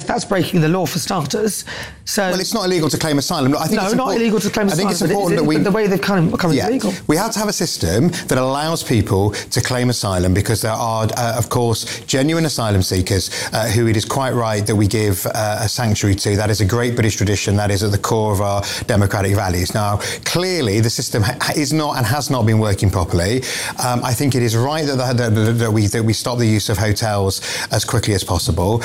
That's breaking the law for starters. So, well, it's not illegal to claim asylum. I think no, not illegal to claim asylum. I think it's important that the way they've kind of become illegal. We have to have a system that allows people to claim asylum, because there are, of course, genuine asylum seekers who it is quite right that we give a sanctuary to. That is a great British tradition. That is at the core of our democratic values. Now, clearly, the system is not and has not been working properly. I think it is right that we stop the use of hotels as quickly as possible.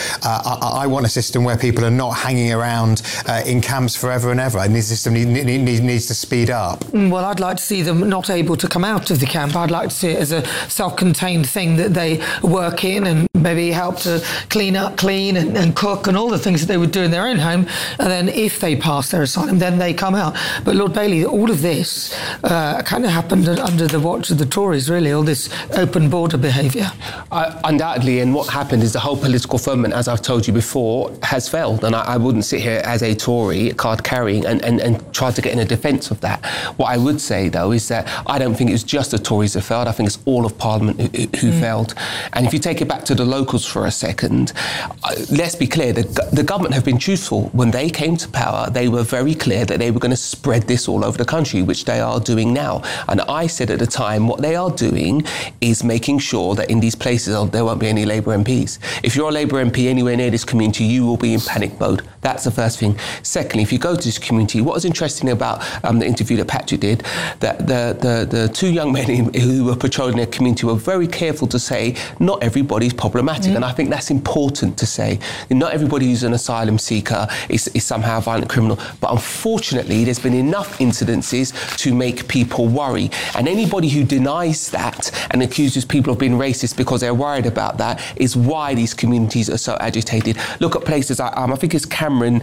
I want a system where people are not hanging around in camps forever and ever, and this system needs to speed up. Well, I'd like to see them not able to come out of the camp. I'd like to see it as a self-contained thing that they work in and maybe help to clean and cook and all the things that they would do in their own home, and then if they pass their asylum, then they come out. But Lord Bailey, all of this kind of happened under the watch of the Tories, really, all this open border behaviour. Undoubtedly, and what happened is the whole political firmament, as I've told you before, has failed, and I wouldn't sit here as a Tory card carrying and try to get in a defence of that. What I would say, though, is that I don't think it's just the Tories that failed. I think it's all of Parliament who failed. And if you take it back to the locals for a second, let's be clear, the government have been truthful. When they came to power, they were very clear that they were going to spread this all over the country, which they are doing now. And I said at the time, what they are doing is making sure that in these places there won't be any Labour MPs. If you're a Labour MP anywhere near this community, you will be in panic mode. That's the first thing. Secondly, if you go to this community, what was interesting about the interview that Patrick did, that the two young men who were patrolling their community were very careful to say not everybody's problematic. And I think that's important to say. Not everybody who's an asylum seeker is somehow a violent criminal. But unfortunately, there's been enough incidences to make people worry. And anybody who denies that and accuses people of being racist because they're worried about that is why these communities are so agitated. Look at places, I think it's Cameron,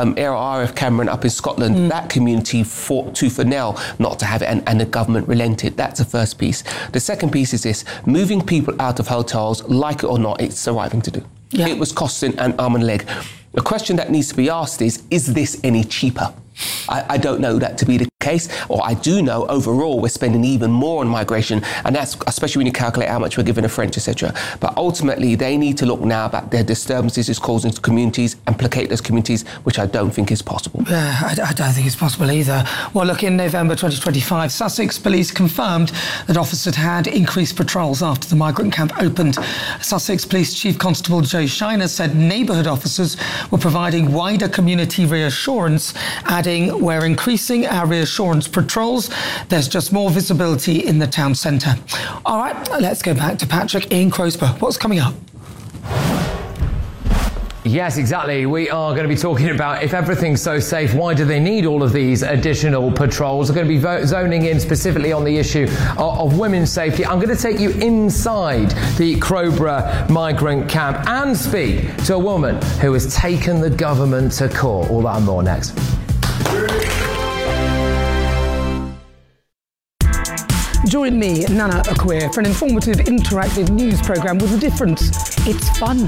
RF Cameron up in Scotland. That community fought tooth and nail not to have it, and the government relented. That's the first piece. The second piece is this: moving people out of hotels, like it or not, it's the right thing to do. Yeah. It was costing an arm and a leg. The question that needs to be asked is this any cheaper? I don't know that to be the case, or I do know overall we're spending even more on migration, and that's especially when you calculate how much we're giving the French, etc. But ultimately, they need to look now about their disturbances it's causing to communities and placate those communities, which I don't think is possible. I don't think it's possible either. Well, look, in November 2025, Sussex Police confirmed that officers had increased patrols after the migrant camp opened. Sussex Police Chief Constable Joe Shiner said neighbourhood officers were providing wider community reassurance, adding, "We're increasing our reassurance patrols. There's just more visibility in the town centre." All right, let's go back to Patrick in Crowsborough. What's coming up? Yes, exactly. We are going to be talking about, if everything's so safe, why do they need all of these additional patrols? We're going to be zoning in specifically on the issue of women's safety. I'm going to take you inside the Crowborough migrant camp and speak to a woman who has taken the government to court. All that and more next. Join me, Nana Akweer, for an informative, interactive news programme with a difference. It's fun.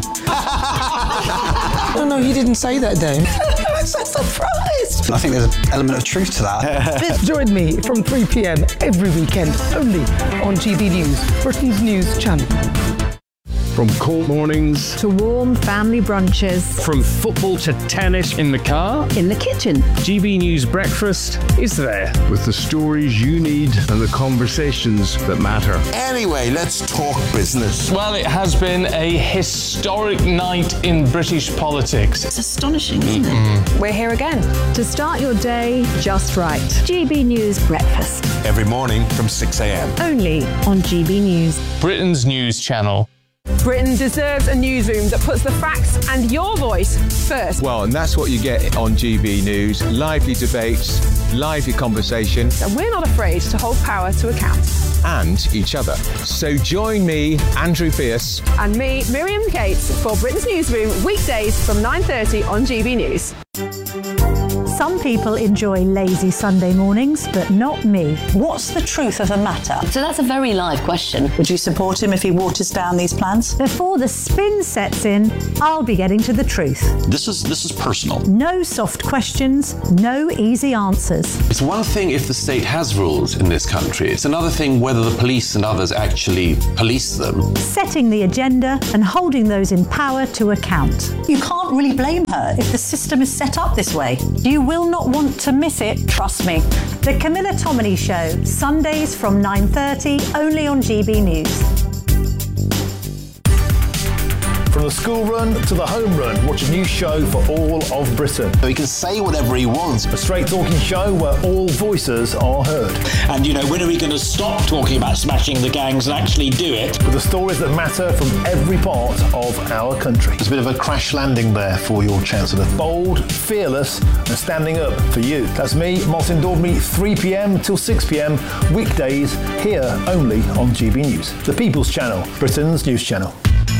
No, he didn't say that, Dave. I'm so surprised. I think there's an element of truth to that. Join me from 3 p.m. every weekend, only on GB News, Britain's news channel. From cold mornings to warm family brunches, from football to tennis in the car, in the kitchen, GB News Breakfast is there with the stories you need and the conversations that matter. Anyway, let's talk business. Well, it has been a historic night in British politics. It's astonishing, isn't it? We're here again to start your day just right. GB News Breakfast. Every morning from 6 a.m. Only on GB News. Britain's news channel. Britain deserves a newsroom that puts the facts and your voice first. Well, and that's what you get on GB News. Lively debates, lively conversation. And we're not afraid to hold power to account. And each other. So join me, Andrew Pierce. And me, Miriam Cates, for Britain's Newsroom, weekdays from 9:30 on GB News. Some people enjoy lazy Sunday mornings, but not me. What's the truth of the matter? So that's a very live question. Would you support him if he waters down these plans? Before the spin sets in, I'll be getting to the truth. This is personal. No soft questions, no easy answers. It's one thing if the state has rules in this country. It's another thing whether the police and others actually police them. Setting the agenda and holding those in power to account. You can't really blame her if the system is set up this way. You will not want to miss it, trust me. The Camilla Tominey Show, Sundays from 9:30, only on GB News. From the school run to the home run, watch a new show for all of Britain. He can say whatever he wants. A straight talking show where all voices are heard. And, when are we going to stop talking about smashing the gangs and actually do it? With the stories that matter from every part of our country. There's a bit of a crash landing there for your Chancellor. Bold, fearless and standing up for you. That's me, Martin Daubney, 3 p.m. till 6 p.m, weekdays, here only on GB News. The People's Channel, Britain's news channel.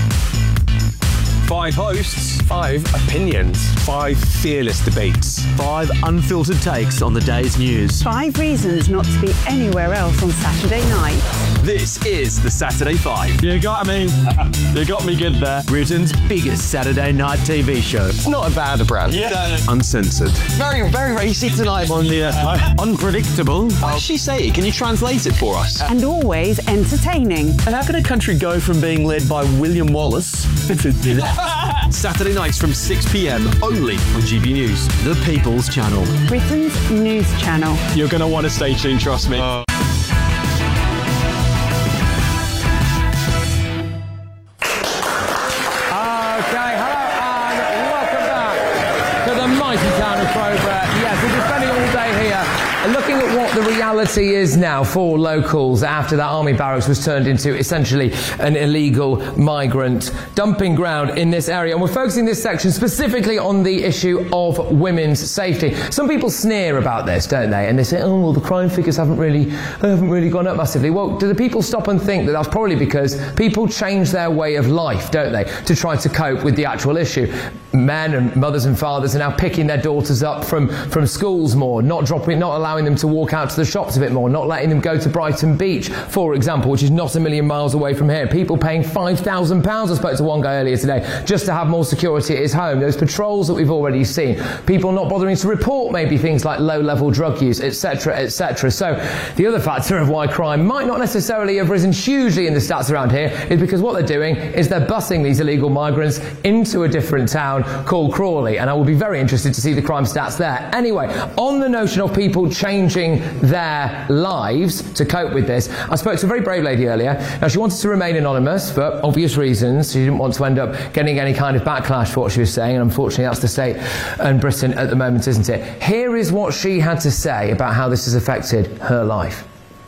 5 hosts, 5 opinions, 5 fearless debates, 5 unfiltered takes on the day's news, 5 reasons not to be anywhere else on Saturday night. This is the Saturday 5. You got me. You got me good there. Britain's biggest Saturday night TV show. It's not a bad brand. Yeah. Uncensored. Very, very racy tonight. On the unpredictable. What did she say? Can you translate it for us? And always entertaining. And how can a country go from being led by William Wallace to Saturday nights from 6 p.m. only on GB News, the People's Channel. Britain's news channel. You're going to want to stay tuned, trust me. Looking at what the reality is now for locals after that army barracks was turned into essentially an illegal migrant dumping ground in this area. And we're focusing this section specifically on the issue of women's safety. Some people sneer about this, don't they? And they say, oh, well, the crime figures haven't really gone up massively. Well, do the people stop and think that that's probably because people change their way of life, don't they, to try to cope with the actual issue? Men and mothers and fathers are now picking their daughters up from schools more, not allowing them to walk out to the shops a bit more, not letting them go to Brighton Beach, for example, which is not a million miles away from here. People paying £5,000, I spoke to one guy earlier today, just to have more security at his home. Those patrols that we've already seen. People not bothering to report maybe things like low-level drug use, etc., etc. So the other factor of why crime might not necessarily have risen hugely in the stats around here is because what they're doing is they're busing these illegal migrants into a different town called Crawley, and I will be very interested to see the crime stats there. Anyway, on the notion of people changing their lives to cope with this, I spoke to a very brave lady earlier. Now, she wanted to remain anonymous for obvious reasons. She didn't want to end up getting any kind of backlash for what she was saying, and unfortunately that's the state in Britain at the moment, isn't it? Here is what she had to say about how this has affected her life.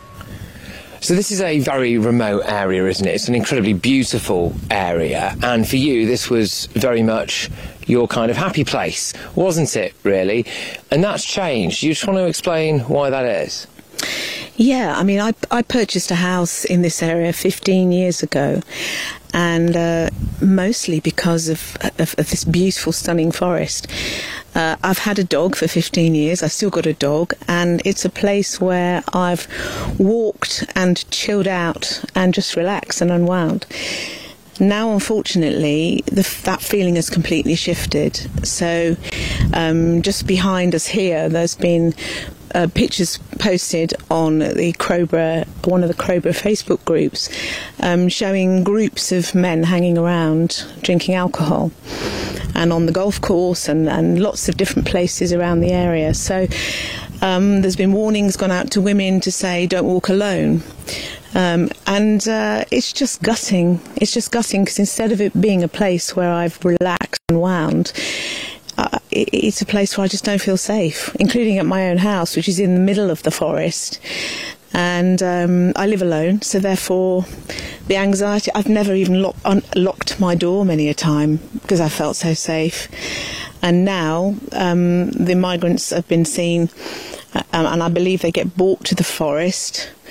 So this is a very remote area, isn't it? It's an incredibly beautiful area, and for you this was very much your kind of happy place, wasn't it, really? And that's changed. You just want to explain why that is? Yeah, I mean, I purchased a house in this area 15 years ago, and mostly because of this beautiful, stunning forest. I've had a dog for 15 years. I've still got a dog, and it's a place where I've walked and chilled out and just relaxed and unwound. Now, unfortunately, that feeling has completely shifted. So just behind us here, there's been pictures posted on the Crowborough, one of the Crowborough Facebook groups, showing groups of men hanging around drinking alcohol, and on the golf course and lots of different places around the area. So there's been warnings gone out to women to say don't walk alone. And it's just gutting. It's just gutting because instead of it being a place where I've relaxed and wound, it's a place where I just don't feel safe, including at my own house, which is in the middle of the forest. And I live alone, so therefore the anxiety, I've never even locked my door many a time because I felt so safe. And now the migrants have been seen, and I believe they get brought to the forest.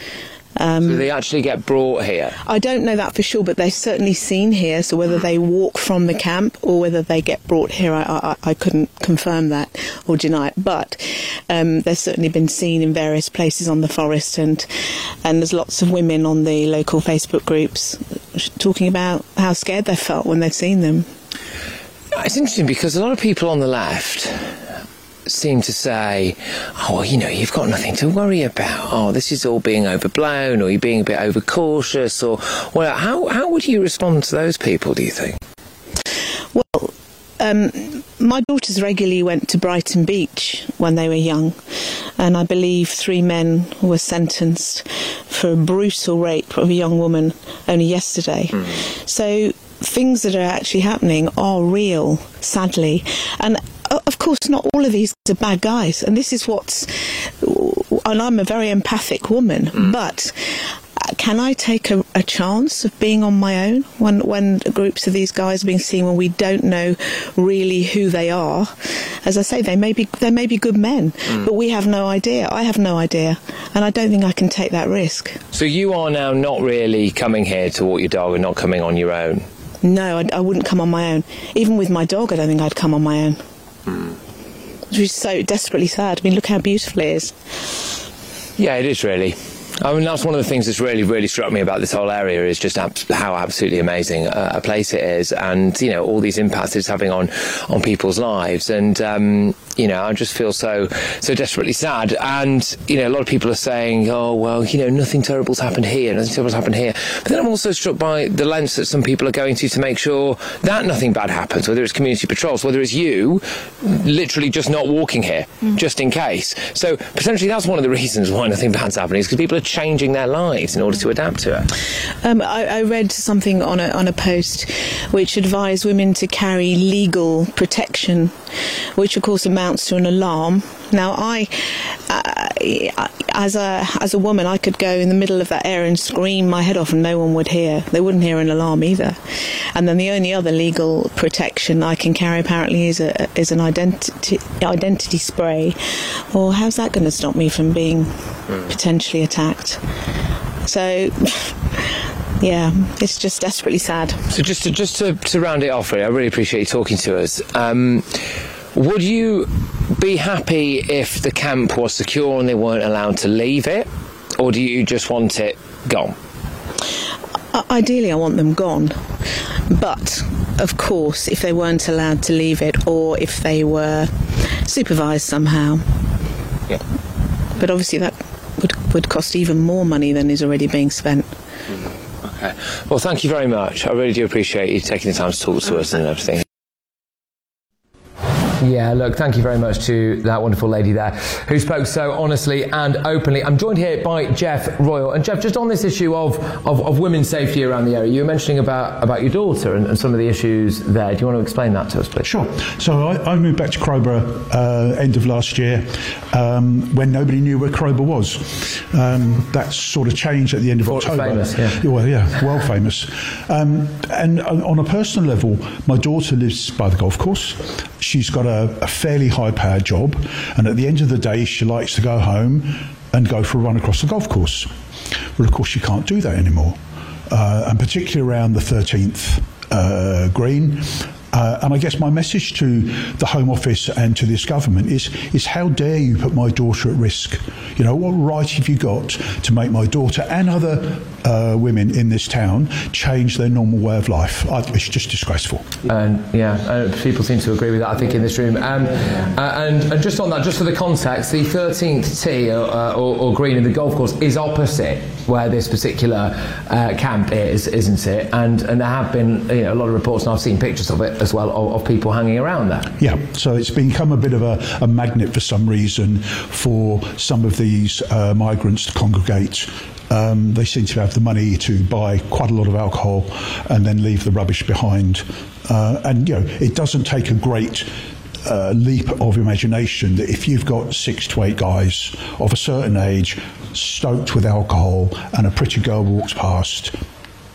Do they actually get brought here? I don't know that for sure, but they're certainly seen here. So whether they walk from the camp or whether they get brought here, I couldn't confirm that or deny it. But they've certainly been seen in various places on the forest, and there's lots of women on the local Facebook groups talking about how scared they felt when they've seen them. It's interesting because a lot of people on the left seem to say, oh, you know, you've got nothing to worry about. Oh, this is all being overblown, or you're being a bit overcautious, or well, how would you respond to those people, do you think? Well, my daughters regularly went to Brighton Beach when they were young, and I believe 3 men were sentenced for a brutal rape of a young woman only yesterday. So things that are actually happening are real, sadly. And of course, not all of these are bad guys. And this is and I'm a very empathic woman, but can I take a chance of being on my own when groups of these guys are being seen when we don't know really who they are? As I say, they may be good men, but we have no idea. I have no idea, and I don't think I can take that risk. So you are now not really coming here to walk your dog and not coming on your own? No, I wouldn't come on my own. Even with my dog, I don't think I'd come on my own. Which is so desperately sad. I mean, look how beautiful it is. Yeah, it is really. I mean, that's one of the things that's really, really struck me about this whole area is just how absolutely amazing a place it is, and, you know, all these impacts it's having on people's lives. And, you know, I just feel so desperately sad. And, you know, a lot of people are saying, oh, well, you know, nothing terrible's happened here, nothing terrible's happened here. But then I'm also struck by the lengths that some people are going to make sure that nothing bad happens, whether it's community patrols, whether it's you literally just not walking here, just in case. So potentially that's one of the reasons why nothing bad's happening, is because people are changing their lives in order to adapt to it. I read something on a post which advised women to carry legal protection, which of course amounts to an alarm. Now, as a woman, I could go in the middle of that area and scream my head off and no one would hear. They wouldn't hear an alarm either. And then the only other legal protection I can carry apparently is an identity spray. Well, how's that going to stop me from being potentially attacked? So, yeah, it's just desperately sad. So just to round it off, really, I really appreciate you talking to us. Would you be happy if the camp was secure and they weren't allowed to leave it, or do you just want it gone? Ideally, I want them gone. But, of course, if they weren't allowed to leave it, or if they were supervised somehow. Yeah. But obviously that would cost even more money than is already being spent. Okay. Well, thank you very much. I really do appreciate you taking the time to talk to us and everything. Yeah, look, thank you very much to that wonderful lady there who spoke so honestly and openly. I'm joined here by Jeff Royal. And Jeff, just on this issue of women's safety around the area, you were mentioning about your daughter and some of the issues there. Do you want to explain that to us, please? Sure. So I moved back to Crowborough end of last year when nobody knew where Crowborough was. That sort of changed at the end of October. Famous, yeah. Well, yeah, well famous. And on a personal level, my daughter lives by the golf course. She's got a fairly high-powered job, and at the end of the day she likes to go home and go for a run across the golf course. Well, of course she can't do that anymore, and particularly around the 13th green. And I guess my message to the Home Office and to this government is how dare you put my daughter at risk? You know, what right have you got to make my daughter and other women in this town change their normal way of life? It's just disgraceful. And people seem to agree with that, I think, in this room. And just on that, just for the context, the 13th tee or green in the golf course is opposite where this particular camp is, isn't it? And there have been a lot of reports, and I've seen pictures of it as well, of people hanging around there. Yeah, so it's become a bit of a magnet for some reason for some of these migrants to congregate. They seem to have the money to buy quite a lot of alcohol and then leave the rubbish behind. And it doesn't take a great leap of imagination that if you've got 6 to 8 guys of a certain age stoked with alcohol and a pretty girl walks past,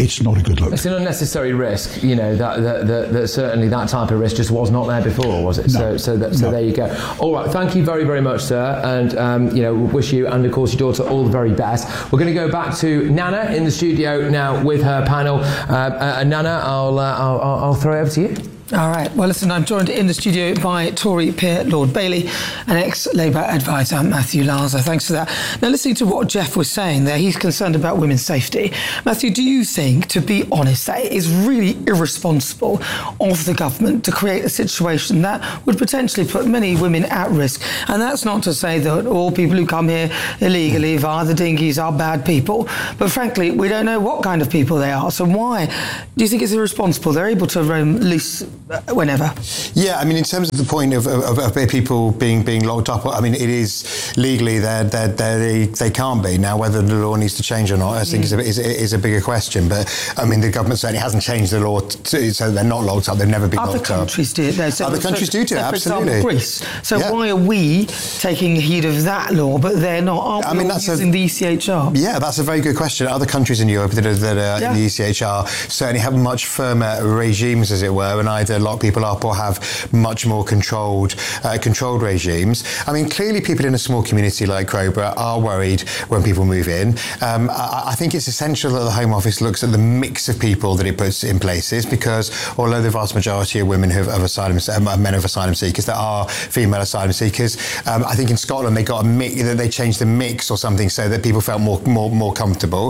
it's not a good look. It's an unnecessary risk, you know, that certainly that type of risk just was not there before, was it? No. So there you go. All right, thank you very, very much, sir, and, you know, wish you and, of course, your daughter all the very best. We're going to go back to Nana in the studio now with her panel. Nana, I'll throw it over to you. All right. Well, listen, I'm joined in the studio by Tory peer Lord Bailey and ex-Labour advisor Matthew Larser. Thanks for that. Now, listening to what Jeff was saying there, he's concerned about women's safety. Matthew, do you think, to be honest, that it is really irresponsible of the government to create a situation that would potentially put many women at risk? And that's not to say that all people who come here illegally via the dinghies are bad people. But frankly, we don't know what kind of people they are. So why do you think it's irresponsible? They're able to roam loose whenever. Yeah, I mean, in terms of the point of people being locked up, I mean, it is legally they can't be. Now, whether the law needs to change or not, I think is a bigger question. But I mean, the government certainly hasn't changed the law so they're not locked up. They've never been locked up. Other countries do it. Other countries do it, absolutely. For example, Greece. So why are we taking heed of that law, but they're not? Aren't we using the ECHR? Yeah, that's a very good question. Other countries in Europe that are in the ECHR certainly have much firmer regimes, as it were, and either lock people up or have much more controlled regimes. I mean, clearly people in a small community like Crowborough are worried when people move in. I think it's essential that the Home Office looks at the mix of people that it puts in places, because although the vast majority of women men of asylum seekers, there are female asylum seekers. I think in Scotland they changed the mix or something so that people felt more comfortable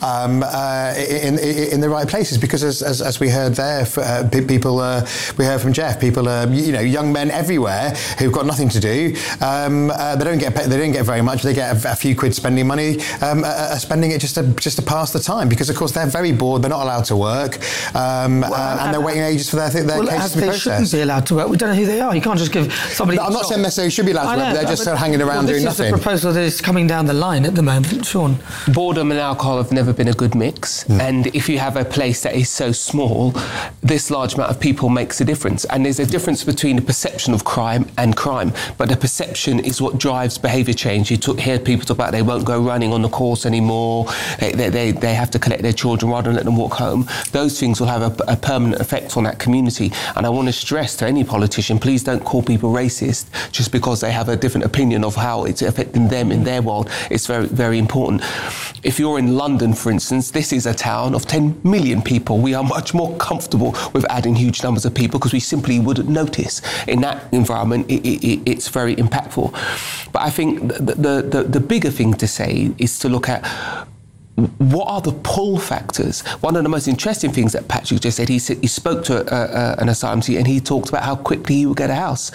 in the right places, because as we heard there, people we heard from Jeff, people are young men everywhere who've got nothing to do. They don't get very much. They get a few quid spending money, spending it just to pass the time, because of course they're very bored. They're not allowed to work, and they're waiting ages for their cases to be processed. They shouldn't be allowed to work. We don't know who they are. You can't just give somebody. No, I'm not saying necessarily should be allowed to work. But they're just hanging around doing nothing. This is the proposal that is coming down the line at the moment, Sean. Boredom and alcohol have never been a good mix, and if you have a place that is so small, this large amount of people makes a difference. And there's a difference between the perception of crime and crime, but the perception is what drives behaviour change. You hear people talk about they won't go running on the course anymore, they have to collect their children rather than let them walk home. Those things will have a permanent effect on that community. And I want to stress to any politician, please don't call people racist just because they have a different opinion of how it's affecting them in their world. It's very, very important. If you're in London, for instance, this is a town of 10 million people. We are much more comfortable with adding huge numbers of people because we simply wouldn't notice. In that environment, it's very impactful. But I think the bigger thing to say is to look at what are the pull factors. One of the most interesting things that Patrick just said, he spoke to an asylum seeker and he talked about how quickly he would get a house.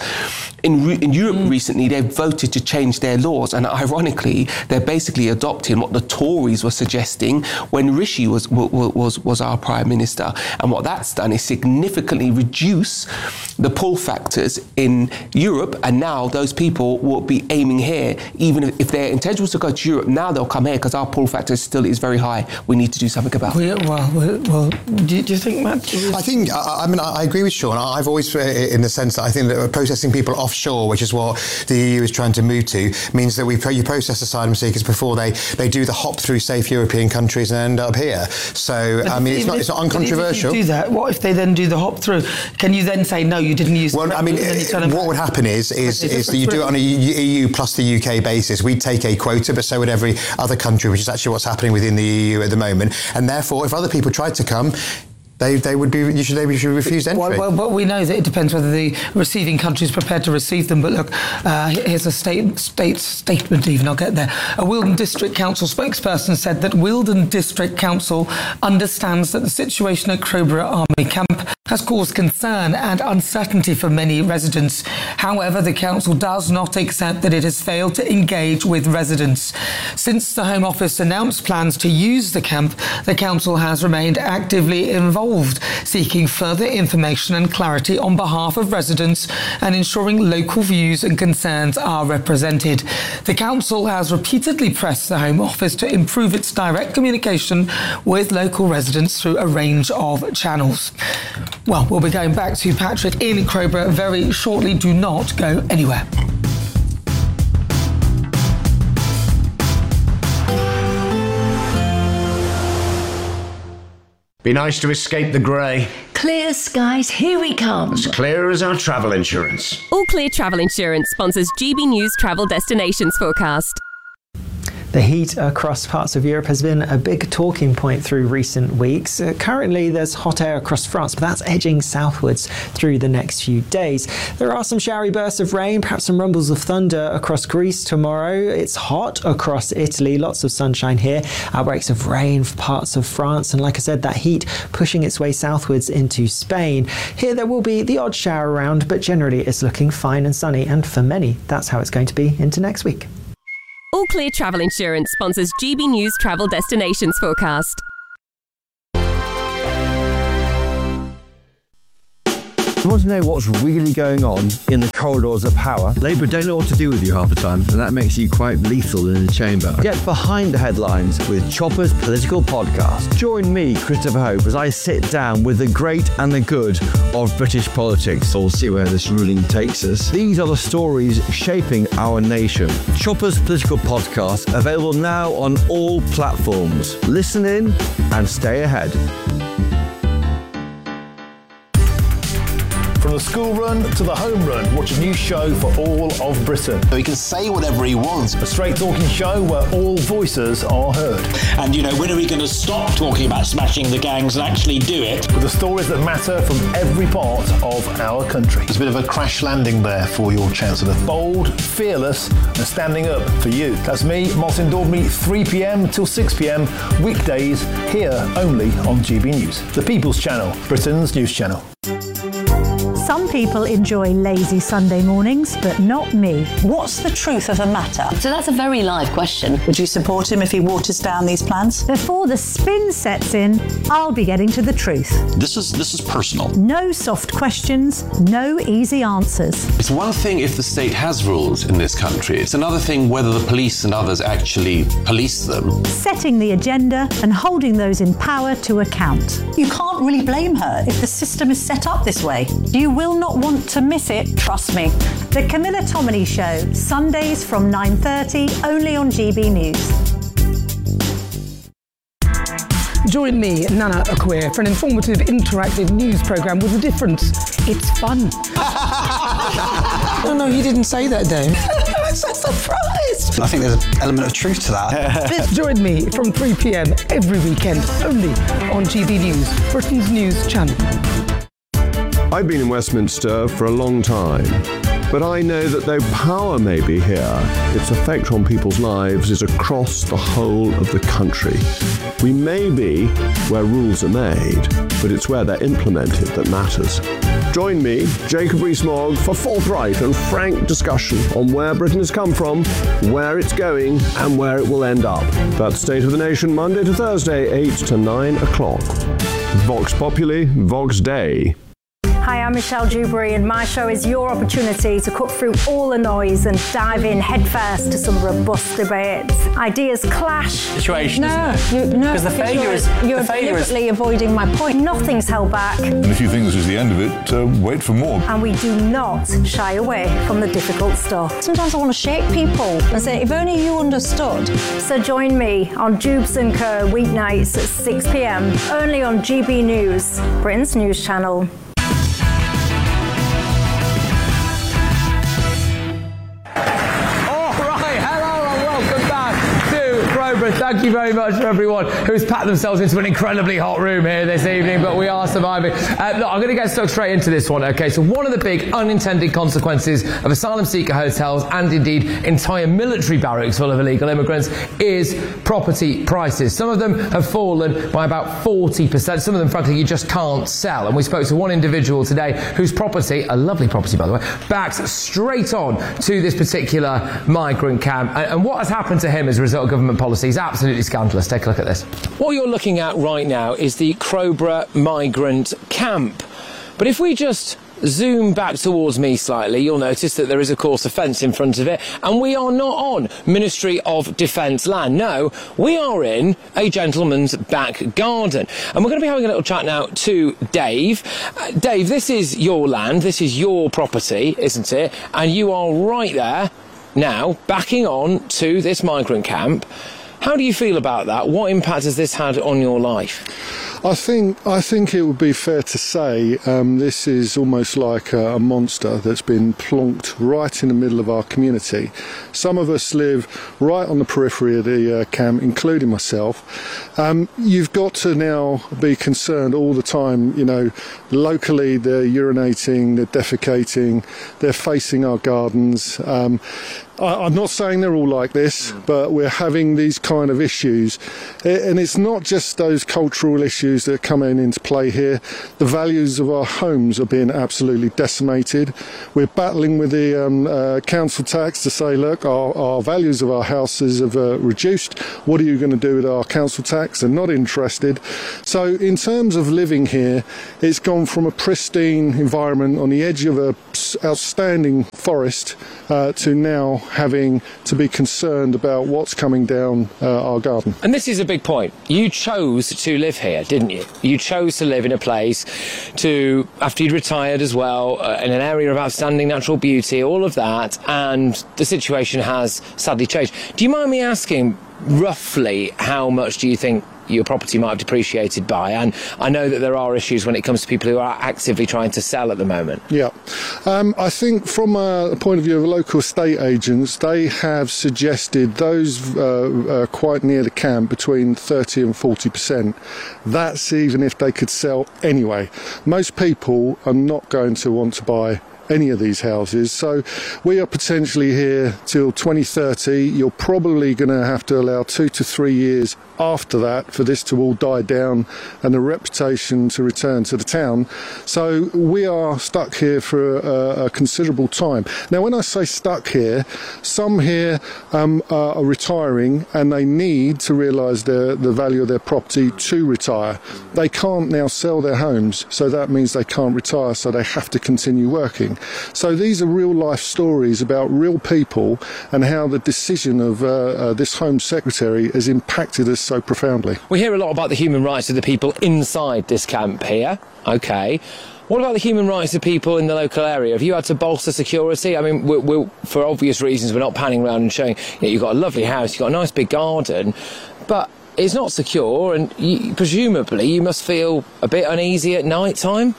In Europe recently, they voted to change their laws, and ironically, they're basically adopting what the Tories were suggesting when Rishi was our Prime Minister. And what that's done is significantly reduce the pull factors in Europe, and now those people will be aiming here. Even if their intention was to go to Europe, now they'll come here because our pull factor still is very high. We need to do something about it. Well, do you think, Matt? I agree with Sean. I've always, in the sense that I think that processing people offshore, which is what the EU is trying to move to, means that you process asylum seekers before they do the hop through safe European countries and end up here. So, it's not uncontroversial. If you do that, what if they then do the hop through? Can you then say, no, you didn't use what would happen is that you do it on a EU plus the UK basis. We'd take a quota, but so would every other country, which is actually what's happening within the EU at the moment. And therefore, if other people tried to come, they should refuse entry. Well, we know that it depends whether the receiving country is prepared to receive them. But look, here's a statement even, I'll get there. A Wealdon District Council spokesperson said that Wealdon District Council understands that the situation at Crowborough Army Camp has caused concern and uncertainty for many residents. However, the council does not accept that it has failed to engage with residents. Since the Home Office announced plans to use the camp, the council has remained actively involved, seeking further information and clarity on behalf of residents and ensuring local views and concerns are represented. The council has repeatedly pressed the Home Office to improve its direct communication with local residents through a range of channels. Well, we'll be going back to Patrick in Crowborough very shortly. Do not go anywhere. Be nice to escape the grey. Clear skies, here we come. As clear as our travel insurance. All Clear Travel Insurance sponsors GB News Travel Destinations Forecast. The heat across parts of Europe has been a big talking point through recent weeks. Currently, there's hot air across France, but that's edging southwards through the next few days. There are some showery bursts of rain, perhaps some rumbles of thunder across Greece tomorrow. It's hot across Italy, lots of sunshine here. Outbreaks of rain for parts of France, and like I said, that heat pushing its way southwards into Spain. Here there will be the odd shower around, but generally it's looking fine and sunny, and for many, that's how it's going to be into next week. All Clear Travel Insurance sponsors GB News Travel Destinations Forecast. You want to know what's really going on in the corridors of power? Labour don't know what to do with you half the time, and that makes you quite lethal in the chamber. Get behind the headlines with Chopper's Political Podcast. Join me, Christopher Hope, as I sit down with the great and the good of British politics. We'll see where this ruling takes us. These are the stories shaping our nation. Chopper's Political Podcast, available now on all platforms. Listen in and stay ahead. From the school run to the home run, watch a new show for all of Britain. So he can say whatever he wants. A straight talking show where all voices are heard. And, you know, when are we going to stop talking about smashing the gangs and actually do it? With the stories that matter from every part of our country. There's a bit of a crash landing there for your Chancellor. Bold, fearless, and standing up for you. That's me, Martin Daubney, 3 p.m. till 6 p.m. weekdays, here only on GB News. The People's Channel, Britain's news channel. Some people enjoy lazy Sunday mornings, but not me. What's the truth of the matter? So that's a very live question. Would you support him if he waters down these plans? Before the spin sets in, I'll be getting to the truth. This is personal. No soft questions, no easy answers. It's one thing if the state has rules in this country. It's another thing whether the police and others actually police them. Setting the agenda and holding those in power to account. You can't really blame her if the system is set up this way. You will not want to miss it, trust me. The Camilla Tominey Show, Sundays from 9:30, only on GB News. Join me, Nana Akweer, for an informative, interactive news programme with a difference. It's fun. No, you didn't say that, Dave. I'm so surprised. I think there's an element of truth to that. Join me from 3 p.m. every weekend, only on GB News, Britain's news channel. I've been in Westminster for a long time, but I know that though power may be here, its effect on people's lives is across the whole of the country. We may be where rules are made, but it's where they're implemented that matters. Join me, Jacob Rees-Mogg, for forthright and frank discussion on where Britain has come from, where it's going, and where it will end up. That's State of the Nation, Monday to Thursday, 8 to 9 o'clock. Vox Populi, Vox Dei. Hi, I'm Michelle Dewberry, and my show is your opportunity to cut through all the noise and dive in headfirst to some robust debates. Ideas clash. Situation. Because the failure is. You're deliberately avoiding my point. Nothing's held back. And if you think this is the end of it, wait for more. And we do not shy away from the difficult stuff. Sometimes I want to shake people and say, if only you understood. So join me on Jubes & Co. weeknights at 6 p.m. only on GB News, Britain's news channel. Thank you very much for everyone who's packed themselves into an incredibly hot room here this evening, but we are surviving. Look, I'm going to get stuck straight into this one. Okay, so one of the big unintended consequences of asylum seeker hotels and indeed entire military barracks full of illegal immigrants is property prices. Some of them have fallen by about 40%. Some of them, frankly, you just can't sell. And we spoke to one individual today whose property, a lovely property by the way, backs straight on to this particular migrant camp. And what has happened to him as a result of government policy is absolutely scandalous. Take a look at this. What you're looking at right now is the Crowborough migrant camp. But if we just zoom back towards me slightly, you'll notice that there is, of course, a fence in front of it, and we are not on Ministry of Defence land. No, we are in a gentleman's back garden. And we're going to be having a little chat now to Dave. Dave, this is your land, this is your property, isn't it? And you are right there now, backing on to this migrant camp. How do you feel about that? What impact has this had on your life? I think it would be fair to say this is almost like a monster that's been plonked right in the middle of our community. Some of us live right on the periphery of the camp, including myself. You've got to now be concerned all the time, you know, locally they're urinating, they're defecating, they're facing our gardens. I'm not saying they're all like this, but we're having these kind of issues. And it's not just those cultural issues that are coming into play here. The values of our homes are being absolutely decimated. We're battling with the council tax to say, look, our values of our houses have reduced. What are you going to do with our council tax? They're not interested. So in terms of living here, it's gone from a pristine environment on the edge of an outstanding forest to now having to be concerned about what's coming down our garden. And this is a big point. You chose to live here, didn't you? You chose to live in a place after you'd retired as well, in an area of outstanding natural beauty, all of that, and the situation has sadly changed. Do you mind me asking, roughly, how much do you think your property might have depreciated by? And I know that there are issues when it comes to people who are actively trying to sell at the moment. Yeah. I think from a point of view of local estate agents, they have suggested those quite near the camp between 30 and 40%. That's even if they could sell anyway. Most people are not going to want to buy any of these houses, so we are potentially here till 2030. You're probably going to have to allow 2 to 3 years after that for this to all die down and the reputation to return to the town. So we are stuck here for a considerable time. Now, when I say stuck here, some here are retiring and they need to realise the value of their property to retire. They can't now sell their homes, so that means they can't retire, so they have to continue working. So these are real life stories about real people and how the decision of this Home Secretary has impacted us so profoundly. We hear a lot about the human rights of the people inside this camp here. OK. What about the human rights of people in the local area? Have you had to bolster security? I mean, we're, for obvious reasons, we're not panning around and showing, you know, you've got a lovely house, you've got a nice big garden, but it's not secure, and presumably you must feel a bit uneasy at night time?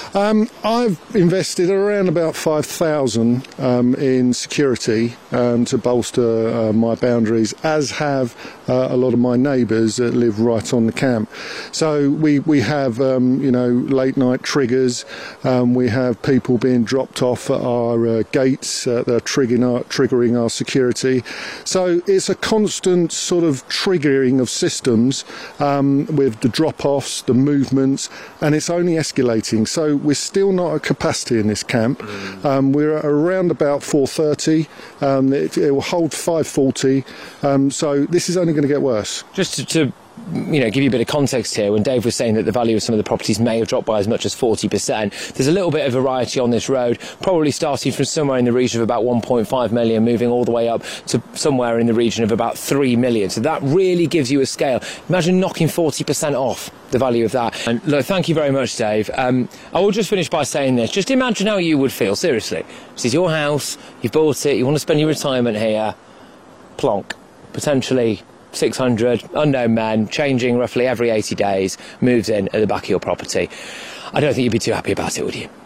I've invested around about 5,000 in security to bolster my boundaries, as have a lot of my neighbours that live right on the camp. So we have late night triggers. We have people being dropped off at our gates that are triggering our security. So it's a constant sort of triggering of systems with the drop-offs, the movements, and it's only escalating. So we're still not at capacity in this camp. We're at around about 430. It will hold 540. So this is only going to get worse. Just to give you a bit of context here, when Dave was saying that the value of some of the properties may have dropped by as much as 40%, there's a little bit of variety on this road, probably starting from somewhere in the region of about 1.5 million, moving all the way up to somewhere in the region of about 3 million. So that really gives you a scale. Imagine knocking 40% off the value of that. And look, thank you very much, Dave. I will just finish by saying this. Just imagine how you would feel, seriously. This is your house, you've bought it, you want to spend your retirement here. Plonk. Potentially 600 unknown men, changing roughly every 80 days, moves in at the back of your property. I don't think you'd be too happy about it, would you?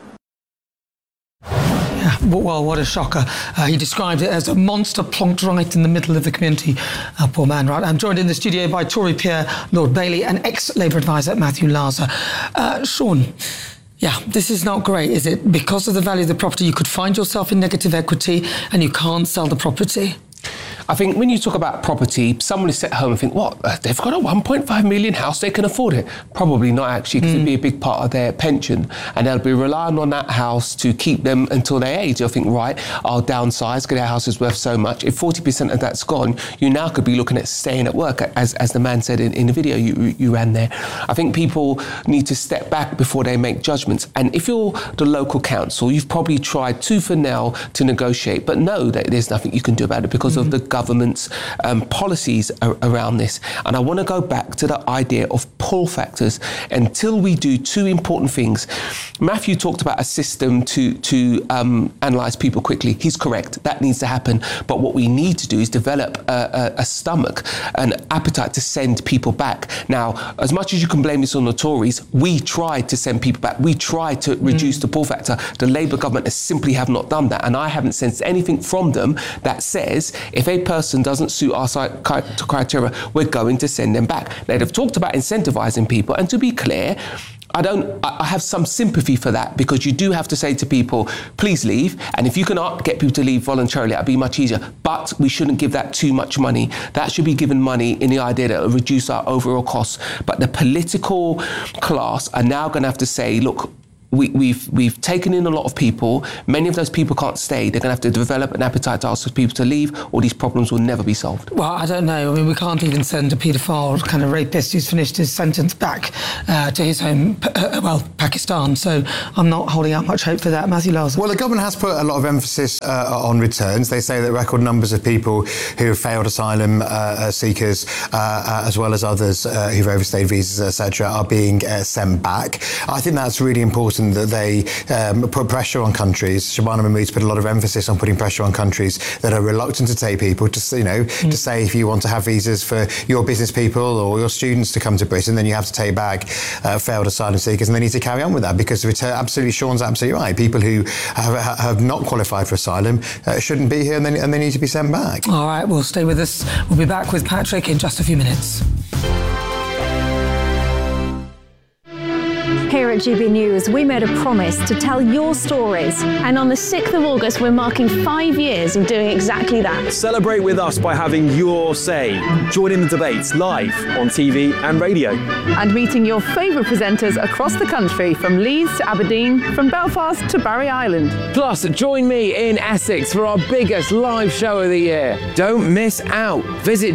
Yeah, well, what a shocker. He described it as a monster plonked right in the middle of the community. Poor man, right? I'm joined in the studio by Tory peer Lord Bailey and ex-Labour advisor Matthew Larser. Sean, yeah, this is not great, is it? Because of the value of the property, you could find yourself in negative equity and you can't sell the property. I think when you talk about property, someone is at home and think, what, they've got a 1.5 million house, they can afford it. Probably not, actually, because it'd be a big part of their pension. And they'll be relying on that house to keep them until their age. They'll think, right, I'll downsize, because our house is worth so much. If 40% of that's gone, you now could be looking at staying at work, as the man said in the video you ran there. I think people need to step back before they make judgments. And if you're the local council, you've probably tried tooth and nail to negotiate, but know that there's nothing you can do about it because of the government government's policies around this. And I want to go back to the idea of pull factors until we do two important things. Matthew talked about a system to analyse people quickly. He's correct. That needs to happen. But what we need to do is develop a stomach, an appetite to send people back. Now, as much as you can blame this on the Tories, we tried to send people back. We tried to reduce the pull factor. The Labour government simply have not done that. And I haven't sensed anything from them that says if a person doesn't suit our criteria, we're going to send them back. Now, they've talked about incentivising people. And to be clear, I have some sympathy for that, because you do have to say to people, please leave. And if you can get people to leave voluntarily, that'd be much easier. But we shouldn't give that too much money. That should be given money in the idea that it will reduce our overall costs. But the political class are now going to have to say, look, we've taken in a lot of people. Many of those people can't stay. They're going to have to develop an appetite to ask for people to leave, or these problems will never be solved. Well, I don't know. I mean, we can't even send a paedophile kind of rapist who's finished his sentence back to his home, Pakistan. So I'm not holding out much hope for that. Matthew Larson. Well, the government has put a lot of emphasis on returns. They say that record numbers of people who have failed asylum seekers, as well as others who've overstayed visas, etc., are being sent back. I think that's really important, that they put pressure on countries. Shabana Mahmood's put a lot of emphasis on putting pressure on countries that are reluctant to take people, to say if you want to have visas for your business people or your students to come to Britain, then you have to take back failed asylum seekers, and they need to carry on with that, because Sean's absolutely right. People who have not qualified for asylum shouldn't be here, and they need to be sent back. All right, well, stay with us. We'll be back with Patrick in just a few minutes. Here at GB News, we made a promise to tell your stories. And on the 6th of August, we're marking 5 years of doing exactly that. Celebrate with us by having your say. Join in the debates live on TV and radio. And meeting your favourite presenters across the country, from Leeds to Aberdeen, from Belfast to Barry Island. Plus, join me in Essex for our biggest live show of the year. Don't miss out. Visit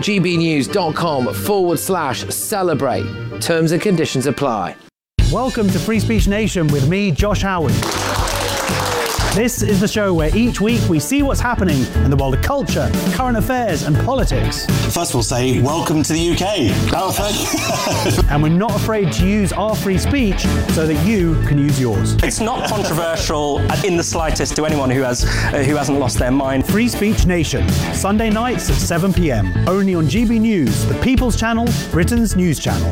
gbnews.com/celebrate. Terms and conditions apply. Welcome to Free Speech Nation with me, Josh Howard. This is the show where each week we see what's happening in the world of culture, current affairs and politics. First we'll say, welcome to the UK. And we're not afraid to use our free speech so that you can use yours. It's not controversial in the slightest to anyone who hasn't lost their mind. Free Speech Nation, Sunday nights at 7 p.m, only on GB News, the People's Channel, Britain's news channel.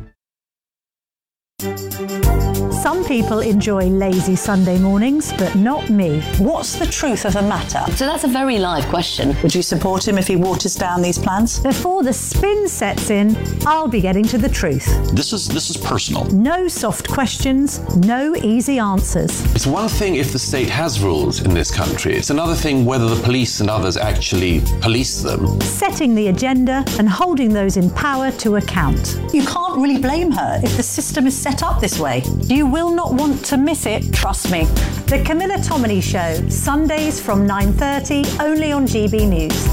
Some people enjoy lazy Sunday mornings, but not me. What's the truth of the matter? So that's a very live question. Would you support him if he waters down these plans? Before the spin sets in, I'll be getting to the truth. This is personal. No soft questions, no easy answers. It's one thing if the state has rules in this country. It's another thing whether the police and others actually police them. Setting the agenda and holding those in power to account. You can't really blame her if the system is set up this way. You will not want to miss it, trust me. The Camilla Tominey Show, Sundays from 9:30, only on GB News.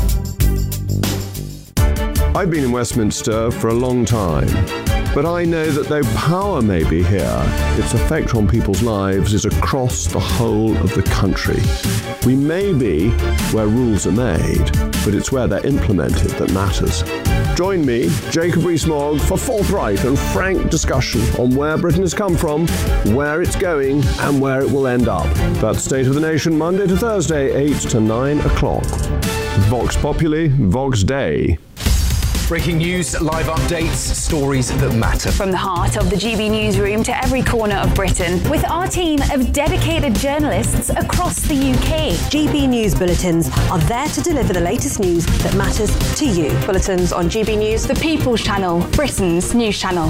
I've been in Westminster for a long time, but I know that though power may be here, its effect on people's lives is across the whole of the country. We may be where rules are made, but it's where they're implemented that matters. Join me, Jacob Rees-Mogg, for forthright and frank discussion on where Britain has come from, where it's going, and where it will end up. That's State of the Nation, Monday to Thursday, 8 to 9 o'clock. Vox Populi, Vox Dei. Breaking news, live updates, stories that matter. From the heart of the GB newsroom to every corner of Britain, with our team of dedicated journalists across the UK. GB News bulletins are there to deliver the latest news that matters to you. Bulletins on GB News, the People's Channel, Britain's news channel.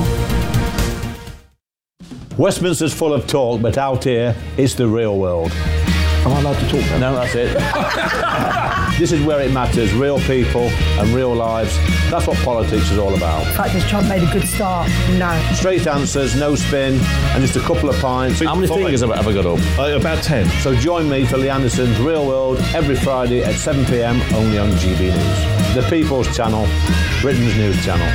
Westminster's full of talk, but out here, it's the real world. Am I allowed to talk then? No, that's it. This is where it matters, real people and real lives. That's what politics is all about. In fact, has Trump made a good start? No. Straight answers, no spin, and just a couple of pints. How many fingers have I got up? About 10. So join me for Lee Anderson's Real World every Friday at 7 p.m, only on GB News. The People's Channel, Britain's news channel.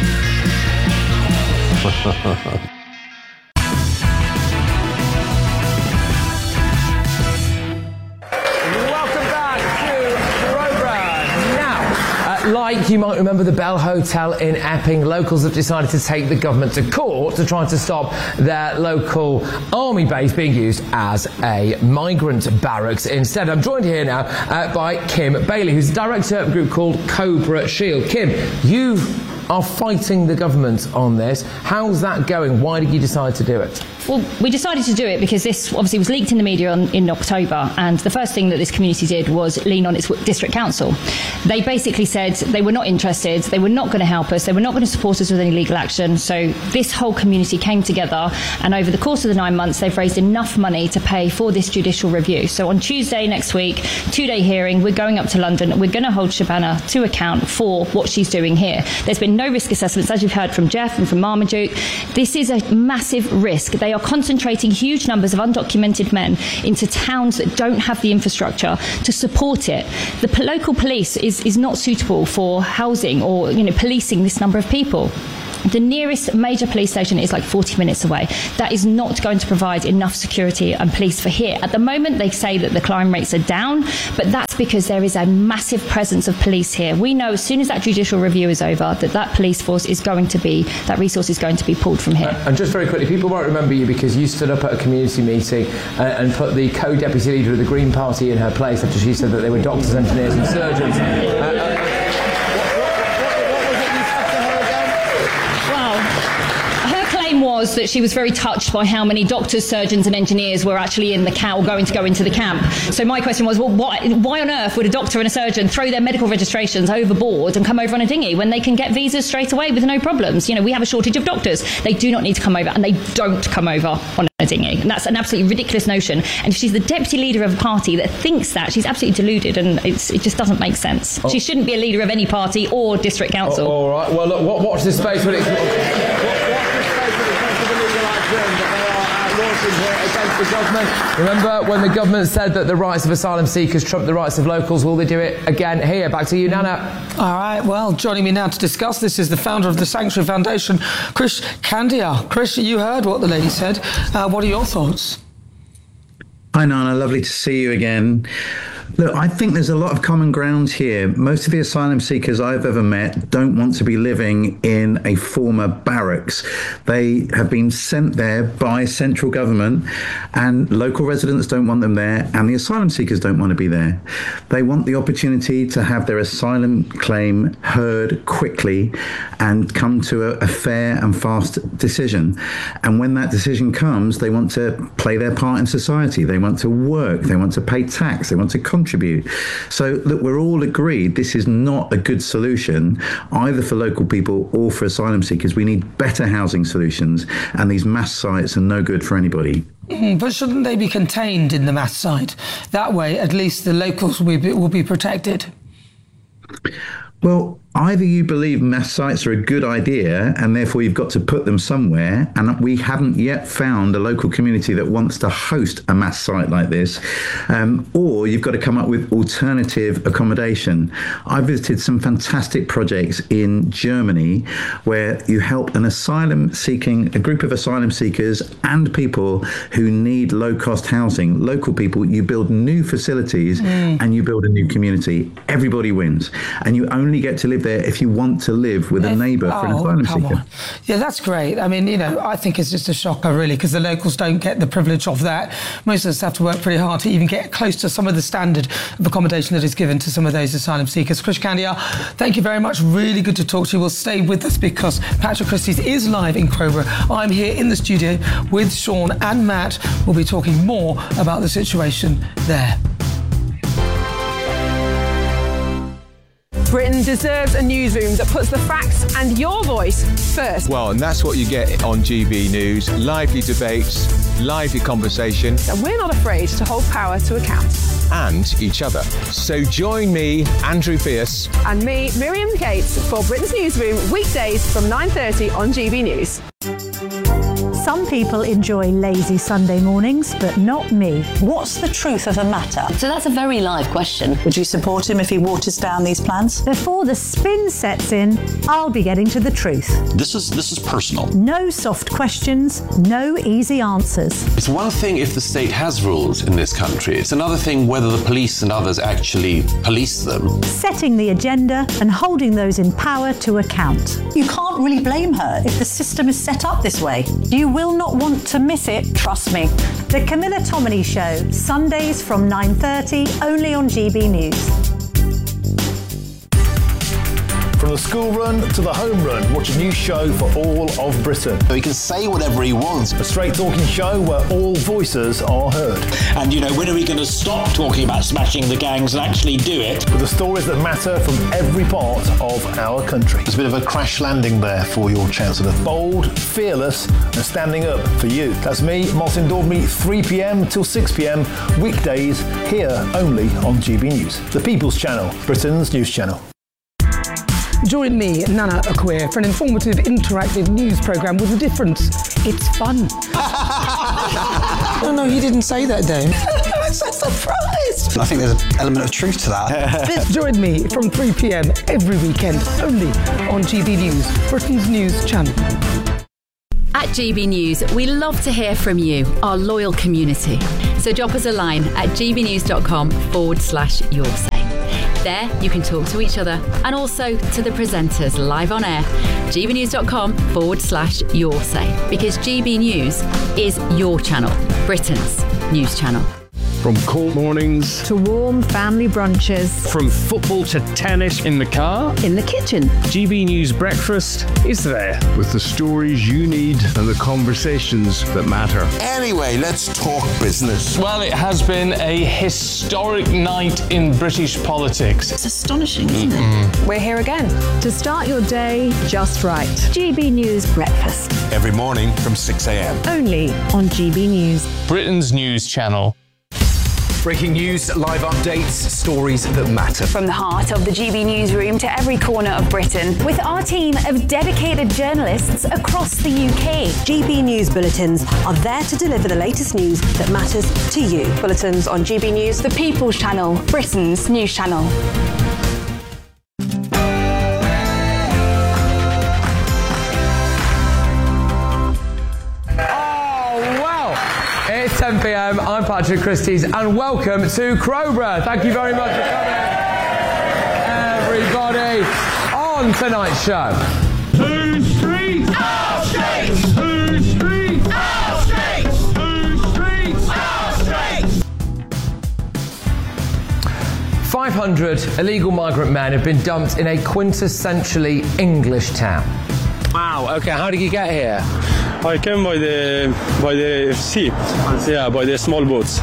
like you might remember the Bell Hotel in Epping, locals have decided to take the government to court to try to stop their local army base being used as a migrant barracks instead. I'm joined here now by Kim Bailey, who's the director of a group called Cobra Shield. Kim, you are fighting the government on this. How's that going? Why did you decide to do it? Well, we decided to do it because this obviously was leaked in the media in October, and the first thing that this community did was lean on its district council. They basically said they were not interested, they were not going to help us, they were not going to support us with any legal action. So this whole community came together, and over the course of the 9 months, they've raised enough money to pay for this judicial review. So on Tuesday next week, 2-day hearing, we're going up to London. We're going to hold Shabana to account for what she's doing here. There's been no risk assessments, as you've heard from Jeff and from Marmaduke. This is a massive risk. They are concentrating huge numbers of undocumented men into towns that don't have the infrastructure to support it. The local police is not suitable for housing or policing this number of people. The nearest major police station is like 40 minutes away. That is not going to provide enough security and police for here. At the moment, they say that the crime rates are down, but that's because there is a massive presence of police here. We know as soon as that judicial review is over that police force is going to be, that resource is going to be pulled from here. And just very quickly, people won't remember you because you stood up at a community meeting and put the co-deputy leader of the Green Party in her place after she said that they were doctors, engineers and surgeons. Was that she was very touched by how many doctors, surgeons and engineers were actually in the camp, going to go into the camp. So my question was, well, why on earth would a doctor and a surgeon throw their medical registrations overboard and come over on a dinghy when they can get visas straight away with no problems? We have a shortage of doctors. They do not need to come over, and they don't come over on a dinghy. And that's an absolutely ridiculous notion. And if she's the deputy leader of a party that thinks that, she's absolutely deluded, and it just doesn't make sense. She shouldn't be a leader of any party or district council. All right. Well, look, watch this space when it... against the government. Remember when the government said that the rights of asylum seekers trump the rights of locals? Will they do it again here? Back to you, Nana. All right, well, joining me now to discuss this is the founder of the Sanctuary Foundation, Krish Kandiah. Krish, you heard what the lady said. What are your thoughts? Hi, Nana. Lovely to see you again. Look, I think there's a lot of common ground here. Most of the asylum seekers I've ever met don't want to be living in a former barracks. They have been sent there by central government, and local residents don't want them there, and the asylum seekers don't want to be there. They want the opportunity to have their asylum claim heard quickly and come to a fair and fast decision. And when that decision comes, they want to play their part in society. They want to work. They want to pay tax. They want to contribute. So look, we're all agreed this is not a good solution either for local people or for asylum seekers. We need better housing solutions, and these mass sites are no good for anybody. But shouldn't they be contained in the mass site? That way, at least the locals will be protected. Well, either you believe mass sites are a good idea and therefore you've got to put them somewhere, and we haven't yet found a local community that wants to host a mass site like this, or you've got to come up with alternative accommodation. I visited some fantastic projects in Germany where you help a group of asylum seekers and people who need low-cost housing, local people. You build new facilities and you build a new community. Everybody wins. And you only get to live there if you want to live with a neighbour for an asylum seeker. Yeah, that's great. I mean, I think it's just a shocker, really, because the locals don't get the privilege of that. Most of us have to work pretty hard to even get close to some of the standard of accommodation that is given to some of those asylum seekers. Krish Kandiah, thank you very much. Really good to talk to you. We'll stay with us because Patrick Christie's is live in Crowborough. I'm here in the studio with Sean and Matt. We'll be talking more about the situation there. Britain deserves a newsroom that puts the facts and your voice first. Well, and that's what you get on GB News. Lively debates, lively conversation. And we're not afraid to hold power to account. And each other. So join me, Andrew Pierce. And me, Miriam Cates, for Britain's Newsroom, weekdays from 9:30 on GB News. Some people enjoy lazy Sunday mornings, but not me. What's the truth of the matter? So that's a very live question. Would you support him if he waters down these plans? Before the spin sets in, I'll be getting to the truth. This is personal. No soft questions, no easy answers. It's one thing if the state has rules in this country. It's another thing whether the police and others actually police them. Setting the agenda and holding those in power to account. You can't really blame her if the system is set up this way. You will not want to miss it, trust me. The Camilla Tominey Show, Sundays from 9:30, only on GB News. From the school run to the home run, watch a new show for all of Britain. He can say whatever he wants. A straight talking show where all voices are heard. And, when are we going to stop talking about smashing the gangs and actually do it? With the stories that matter from every part of our country. There's a bit of a crash landing there for your Chancellor. Bold, fearless and standing up for you. That's me, Martin Daubney, 3 p.m. till 6 p.m. weekdays here only on GB News. The People's Channel, Britain's news channel. Join me, Nana Akweer, for an informative, interactive news programme with a difference. It's fun. No, you didn't say that, Dave. I'm so surprised. I think there's an element of truth to that. Join me from 3 p.m. every weekend, only on GB News, Britain's news channel. At GB News, we love to hear from you, our loyal community. So drop us a line at gbnews.com/yoursay. There, you can talk to each other and also to the presenters live on air. gbnews.com/yoursay. Because GB News is your channel, Britain's news channel. From cold mornings to warm family brunches, from football to tennis in the car, in the kitchen. GB News Breakfast is there with the stories you need and the conversations that matter. Anyway, let's talk business. Well, it has been a historic night in British politics. It's astonishing, isn't it? We're here again to start your day just right. GB News Breakfast. Every morning from 6 a.m. Only on GB News. Britain's news channel. Breaking news, live updates, stories that matter. From the heart of the GB newsroom to every corner of Britain, with our team of dedicated journalists across the UK. GB News bulletins are there to deliver the latest news that matters to you. Bulletins on GB News, the People's Channel, Britain's news channel. It's 10 p.m. I'm Patrick Christys, and welcome to Crowborough. Thank you very much for coming, everybody, on tonight's show. Two streets, our streets. Two streets, our streets. Two streets, our streets. 500 illegal migrant men have been dumped in a quintessentially English town. Wow. Okay. How did you get here? I came by the sea, by the small boats.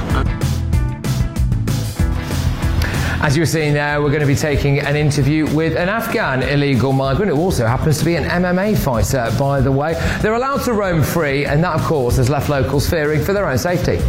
As you were seeing there, we're going to be taking an interview with an Afghan illegal migrant who also happens to be an MMA fighter, by the way. They're allowed to roam free, and that, of course, has left locals fearing for their own safety.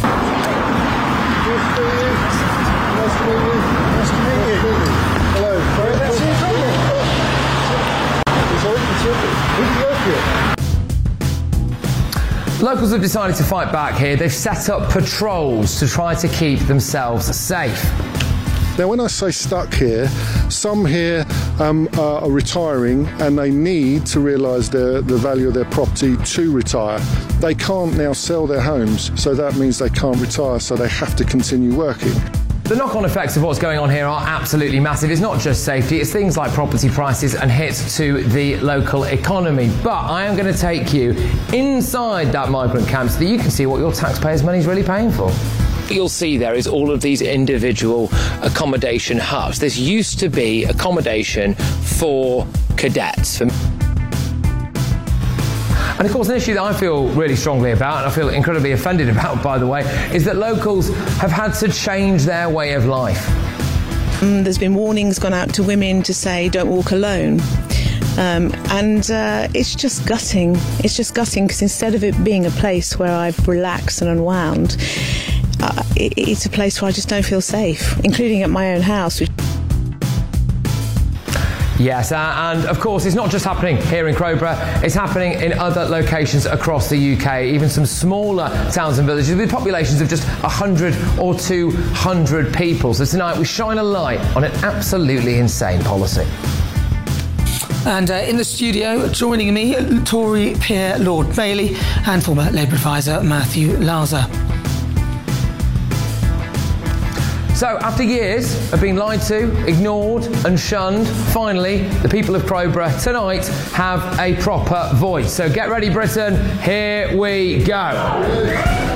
Locals have decided to fight back here. They've set up patrols to try to keep themselves safe. Now, when I say stuck here, some here are retiring and they need to realise the value of their property to retire. They can't now sell their homes, so that means they can't retire, so they have to continue working. The knock-on effects of what's going on here are absolutely massive. It's not just safety, it's things like property prices and hits to the local economy. But I am going to take you inside that migrant camp so that you can see what your taxpayers' money is really paying for. What you'll see there is all of these individual accommodation hubs. This used to be accommodation for cadets. And of course, an issue that I feel really strongly about, and I feel incredibly offended about, by the way, is that locals have had to change their way of life. There's been warnings gone out to women to say, don't walk alone. It's just gutting. It's just gutting because instead of it being a place where I've relaxed and unwound, it's a place where I just don't feel safe, including at my own house. Yes, and of course it's not just happening here in Crowborough, it's happening in other locations across the UK, even some smaller towns and villages with populations of just 100 or 200 people. So tonight we shine a light on an absolutely insane policy. And in the studio, joining me, Tory peer Lord Bailey and former Labour advisor Matthew Laza. So, after years of being lied to, ignored and shunned, finally, the people of Crowborough tonight have a proper voice. So get ready, Britain, here we go.